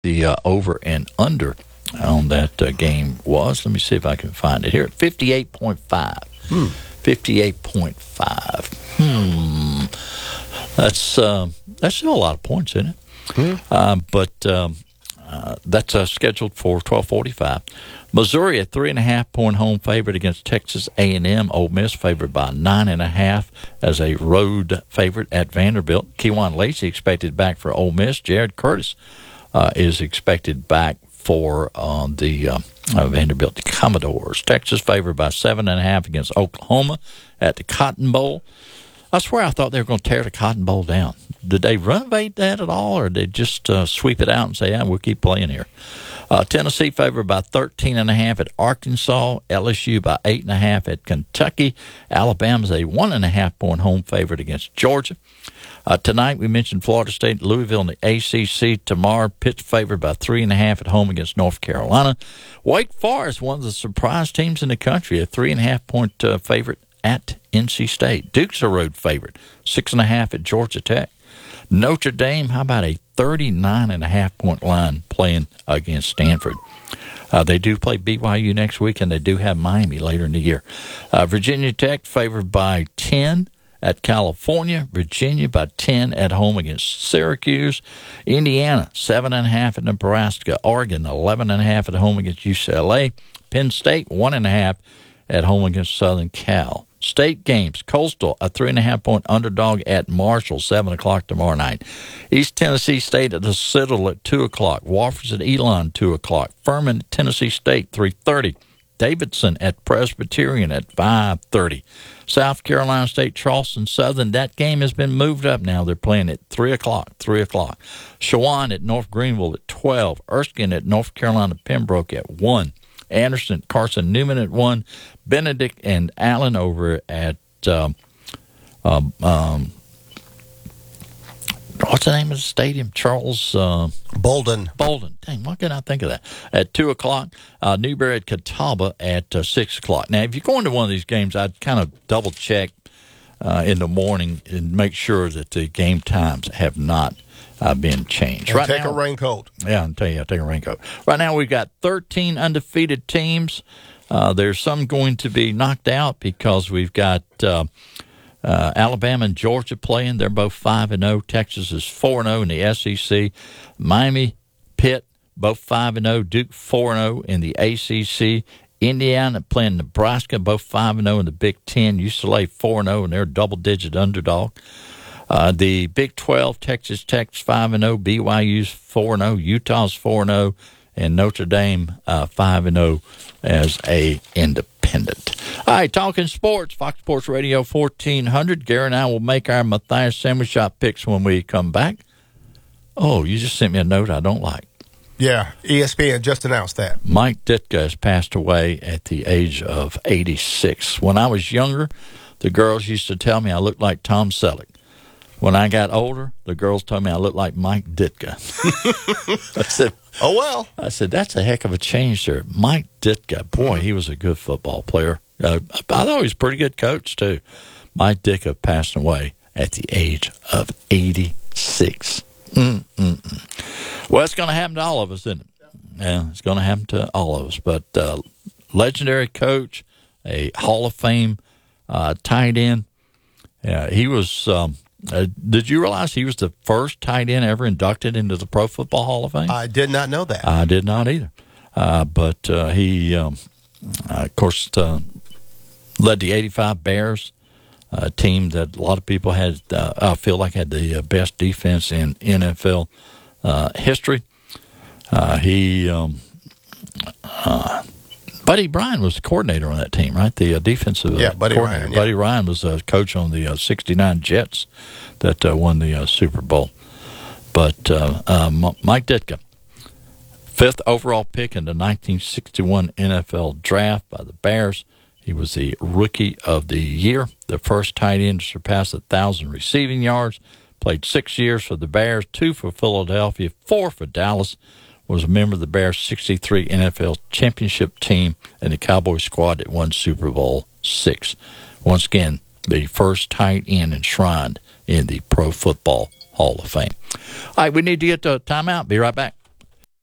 the over and under on that game was. Let me see if I can find it here. 58.5. 58.5. That's still a lot of points, isn't it? But that's scheduled for 12:45. Missouri, a 3.5-point home favorite against Texas A&M. Ole Miss favored by 9.5 as a road favorite at Vanderbilt. Kewan Lacey expected back for Ole Miss. Jared Curtis is expected back for the Vanderbilt Commodores. Texas favored by 7.5 against Oklahoma at the Cotton Bowl. I swear I thought they were going to tear the Cotton Bowl down. Did they renovate that at all, or did they just sweep it out and say, we'll keep playing here? Tennessee favored by 13.5 at Arkansas. LSU by 8.5 at Kentucky. Alabama's a 1.5-point home favorite against Georgia. Tonight, we mentioned Florida State, Louisville in the ACC. Tomorrow, Pitt favored by 3.5 at home against North Carolina. Wake Forest, one of the surprise teams in the country, a 3.5-point favorite at NC State. Duke's a road favorite, 6.5 at Georgia Tech. Notre Dame, how about a 39.5-point line playing against Stanford? They do play BYU next week, and they do have Miami later in the year. Virginia Tech favored by 10 at California. Virginia by 10 at home against Syracuse. Indiana, 7.5 at Nebraska. Oregon, 11.5 at home against UCLA. Penn State, 1.5 at home against Southern Cal. State games, Coastal, a 3.5-point underdog at Marshall, 7 o'clock tomorrow night. East Tennessee State at the Citadel at 2 o'clock. Wofford at Elon, 2 o'clock. Furman at Tennessee State, 3:30. Davidson at Presbyterian at 5:30. South Carolina State, Charleston Southern. That game has been moved up now. They're playing at 3 o'clock. Shawan at North Greenville at 12. Erskine at North Carolina Pembroke at 1. Anderson, Carson Newman at 1. Benedict and Allen over at what's the name of the stadium? Charles Bolden. Dang, why can't I think of that? At 2 o'clock. Newberry at Catawba at 6 o'clock. Now, if you go into one of these games, I'd kind of double check in the morning and make sure that the game times have not been changed. And take a raincoat. Yeah, I'll tell you, take a raincoat. Right now, we've got 13 undefeated teams. There's some going to be knocked out because we've got Alabama and Georgia playing. They're both 5-0. Texas is 4-0 in the SEC. Miami, Pitt, both 5-0. Duke 4-0 in the ACC. Indiana playing Nebraska, both 5-0 in the Big Ten. UCLA 4-0, and they're a double-digit underdog. The Big 12, Texas Tech's 5-0, BYU's 4-0, Utah's 4-0, and Notre Dame 5-0 as a independent. All right, talking sports, Fox Sports Radio 1400. Gary and I will make our Matthias Sandwich Shop picks when we come back. Oh, you just sent me a note I don't like. Yeah, ESPN just announced that. Mike Ditka has passed away at the age of 86. When I was younger, the girls used to tell me I looked like Tom Selleck. When I got older, the girls told me I looked like Mike Ditka. I said, "Oh, well." I said, that's a heck of a change there. Mike Ditka, boy, he was a good football player. I thought he was a pretty good coach, too. Mike Ditka passed away at the age of 86. Well, it's going to happen to all of us, isn't it? Yeah, it's going to happen to all of us. But legendary coach, a Hall of Fame tight end. Yeah, he was did you realize he was the first tight end ever inducted into the Pro Football Hall of Fame? I did not know that. I did not either. But he, of course, led the 85 Bears, a team that a lot of people had, I feel like, had the best defense in NFL history. Buddy Ryan was the coordinator on that team, right? The defensive Buddy coordinator. Ryan. Yeah. Buddy Ryan was a coach on the 69 Jets that won the Super Bowl. But Mike Ditka, 5th overall pick in the 1961 NFL Draft by the Bears. He was the Rookie of the Year, the first tight end to surpass 1,000 receiving yards. Played 6 years for the Bears, 2 for Philadelphia, 4 for Dallas. Was a member of the Bears' 63 NFL championship team and the Cowboys squad that won Super Bowl VI. Once again, the first tight end enshrined in the Pro Football Hall of Fame. All right, we need to get to a timeout. Be right back.